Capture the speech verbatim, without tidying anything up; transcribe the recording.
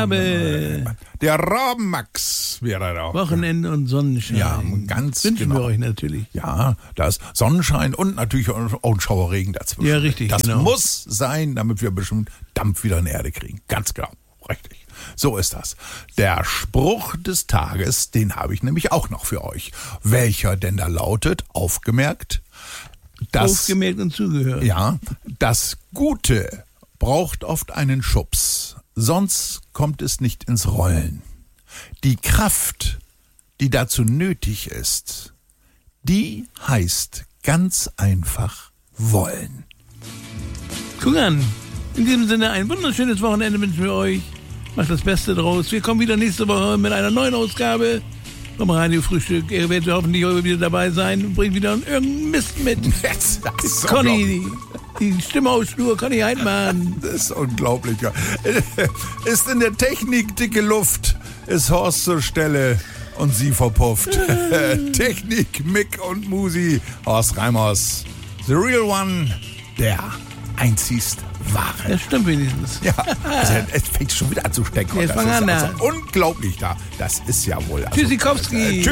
Rabe. Der Rabenmax wäre da. Wochenende und Sonnenschein. Ja, ganz Wünschen genau. wir euch natürlich. Ja, da ist Sonnenschein und natürlich auch ein Schauerregen dazwischen. Ja, richtig, Das genau. muss sein, damit wir bestimmt Dampf wieder in die Erde kriegen. Ganz genau, richtig. So ist das. Der Spruch des Tages, den habe ich nämlich auch noch für euch. Welcher denn da lautet, aufgemerkt, das, Aufgemerkt und zugehört. ja, das Gute braucht oft einen Schubs, sonst kommt es nicht ins Rollen. Die Kraft, die dazu nötig ist, die heißt ganz einfach wollen. Guck an. In diesem Sinne ein wunderschönes Wochenende wünschen wir euch. Macht das Beste draus. Wir kommen wieder nächste Woche mit einer neuen Ausgabe vom Radio-Frühstück. Ihr werdet hoffentlich heute wieder dabei sein und bringt wieder irgendeinen Mist mit. Das ist Conny, die, die Stimme aus Schnur, Conny Heidmann. Das ist unglaublich. Ja. Ist in der Technik dicke Luft, ist Horst zur Stelle und sie verpufft. Technik, Mick und Musi, Horst Reimers. The real one, der einzigst wahre. Das stimmt wenigstens. Ja, also es fängt schon wieder an zu stecken. Jetzt Das fang ist an, also ja. unglaublich da. Das ist ja wohl. Also, Tschüssikowski. äh, tschüss.